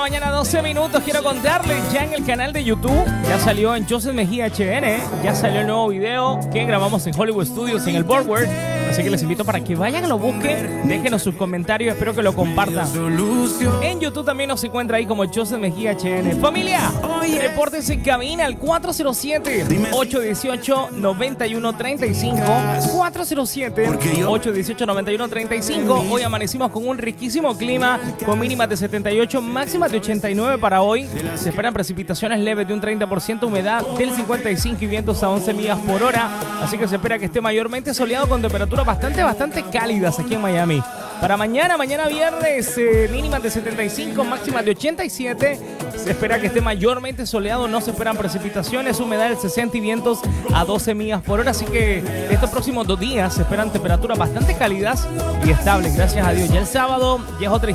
la mañana, 12 minutos. Quiero contarles, ya en el canal de YouTube, ya salió en Joseph Mejía HN, ya salió el nuevo video que grabamos en Hollywood Studios en el Boardwalk. Así que les invito para que vayan, lo busquen, déjenos sus comentarios, espero que lo compartan. En YouTube también nos encuentra ahí como Joseph Mejía HN. Familia, repórtense en cabina al 407-818-9135. 407-818-9135. Hoy amanecimos con un riquísimo clima, con mínimas de 78, máximas de 89 para hoy. Se esperan precipitaciones leves de un 30%, humedad del 55 y vientos a 11 millas por hora. Así que se espera que esté mayormente soleado con temperaturas bastante cálidas aquí en Miami. Para mañana viernes, mínimas de 75, máximas de 87. Se espera que esté mayormente soleado, no se esperan precipitaciones, humedad del 60 y vientos a 12 millas por hora. Así que estos próximos 2 días se esperan temperaturas bastante cálidas y estables, gracias a Dios. Ya el sábado ya es otra